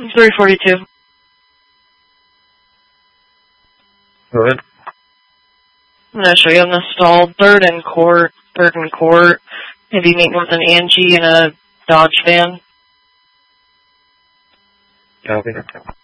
342. Go ahead. I'm going to show you on the stall. Third and court. Maybe meeting with an Angie in a Dodge van. Copy.